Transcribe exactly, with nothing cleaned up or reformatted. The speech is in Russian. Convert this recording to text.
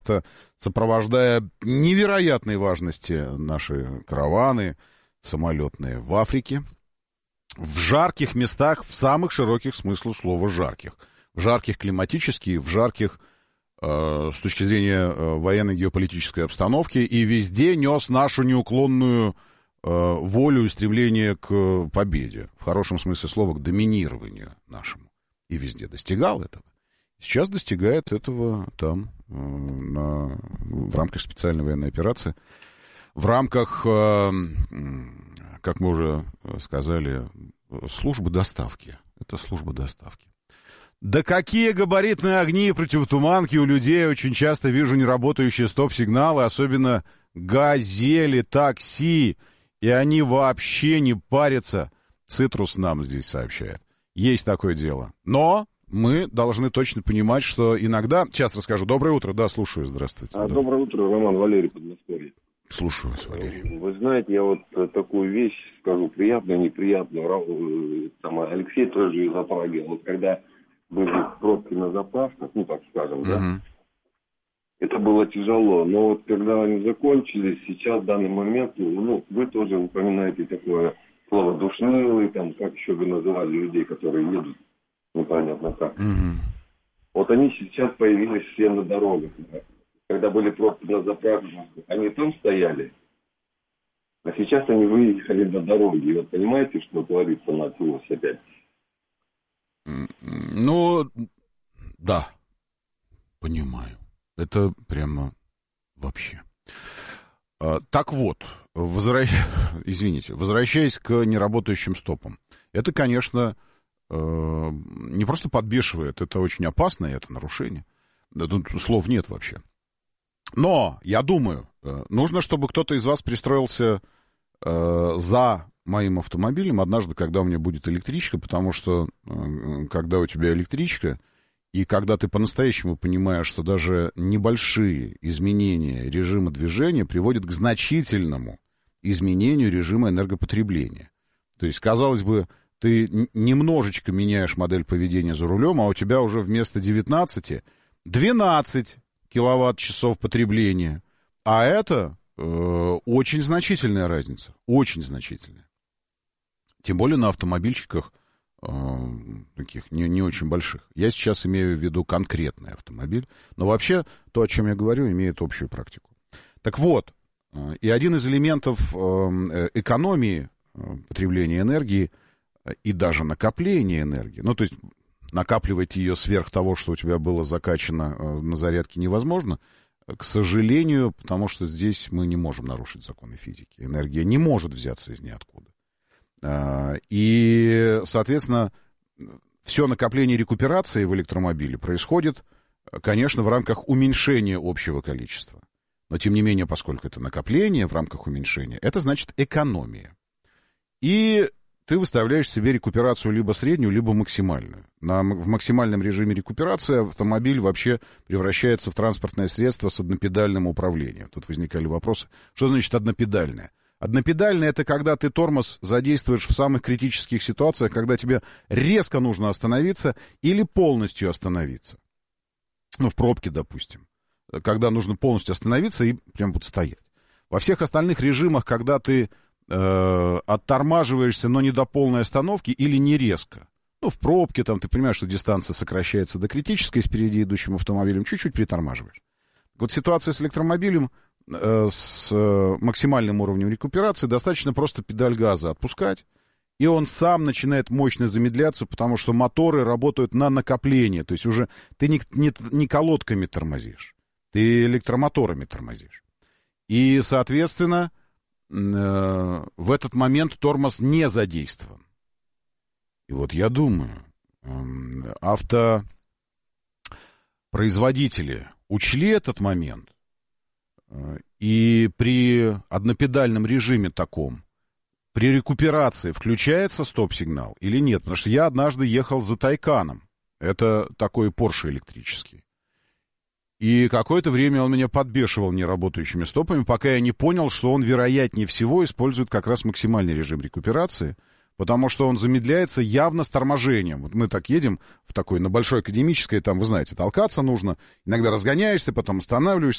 сопровождая невероятной важности наши караваны самолетные в Африке, в жарких местах, в самых широких смыслах слова жарких. В жарких климатически, в жарких э, с точки зрения э, военной геополитической обстановки, и везде нес нашу неуклонную э, волю и стремление к победе, в хорошем смысле слова, к доминированию нашему. И везде достигал этого. Сейчас достигает этого там, э, на, в рамках специальной военной операции, в рамках, э, как мы уже сказали, службы доставки. Это служба доставки. Да какие габаритные огни и противотуманки у людей, очень часто вижу неработающие стоп-сигналы, особенно газели, такси, и они вообще не парятся. Цитрус нам здесь сообщает. Есть такое дело. Но мы должны точно понимать, что иногда... Сейчас расскажу. Доброе утро. Да, слушаю. Здравствуйте. А, доброе утро, Роман, Валерий, Подмосковье. Слушаю вас, Валерий. Вы знаете, я вот такую вещь скажу, приятную, неприятную. Там Алексей тоже из Праги. Вот когда были пробки на заправках, ну, так скажем, да, Угу. это было тяжело. Но вот когда они закончились, сейчас, в данный момент, ну, вы тоже упоминаете такое слово душнилый, там, как еще вы называли людей, которые едут, непонятно как. Угу. Вот они сейчас появились все на дорогах. Когда были пробки на заправках, они там стояли, а сейчас они выехали на дороге. И вот понимаете, что творится началось опять? Ну, да, понимаю. Это прямо вообще. А, так вот, возвращ... извините, возвращаясь к неработающим стопам. Это, конечно, э, не просто подбешивает, это очень опасно, и это нарушение. Тут слов нет вообще. Но, я думаю, нужно, чтобы кто-то из вас пристроился э, за моим автомобилем однажды, когда у меня будет электричка, потому что э, когда у тебя электричка, и когда ты по-настоящему понимаешь, что даже небольшие изменения режима движения приводят к значительному изменению режима энергопотребления. То есть, казалось бы, ты немножечко меняешь модель поведения за рулем, а у тебя уже вместо девятнадцати двенадцать киловатт-часов потребления. А это э, очень значительная разница. Очень значительная. Тем более на автомобильчиках э, таких не, не очень больших. Я сейчас имею в виду конкретный автомобиль. Но вообще то, о чем я говорю, имеет общую практику. Так вот, э, и один из элементов э, экономии э, потребления энергии э, и даже накопления энергии, ну то есть накапливать ее сверх того, что у тебя было закачано э, на зарядке, невозможно, к сожалению, потому что здесь мы не можем нарушить законы физики. Энергия не может взяться из ниоткуда. Э, и, соответственно, все накопление рекуперации в электромобиле происходит, конечно, в рамках уменьшения общего количества. Но, тем не менее, поскольку это накопление в рамках уменьшения, это значит экономия. И ты выставляешь себе рекуперацию либо среднюю, либо максимальную. На, в максимальном режиме рекуперации автомобиль вообще превращается в транспортное средство с однопедальным управлением. Тут возникали вопросы, что значит однопедальное? Однопедальное — это когда ты тормоз задействуешь в самых критических ситуациях, когда тебе резко нужно остановиться или полностью остановиться. Ну, в пробке, допустим. Когда нужно полностью остановиться и прям вот стоять. Во всех остальных режимах, когда ты оттормаживаешься, но не до полной остановки или не резко. Ну, в пробке там ты понимаешь, что дистанция сокращается до критической с впереди идущим автомобилем, чуть-чуть притормаживаешь. Вот ситуация с электромобилем э, с э, максимальным уровнем рекуперации, достаточно просто педаль газа отпускать, и он сам начинает мощно замедляться, потому что моторы работают на накопление, то есть уже ты не, не, не колодками тормозишь, ты электромоторами тормозишь. И, соответственно, в этот момент тормоз не задействован. И вот я думаю, автопроизводители учли этот момент, и при однопедальном режиме таком, при рекуперации включается стоп-сигнал или нет? Потому что я однажды ехал за Тайканом, это такой Porsche электрический. И какое-то время он меня подбешивал неработающими стопами, пока я не понял, что он, вероятнее всего, использует как раз максимальный режим рекуперации, потому что он замедляется явно с торможением. Вот мы так едем в такой, на Большой Академической, там, вы знаете, толкаться нужно, иногда разгоняешься, потом останавливаешься.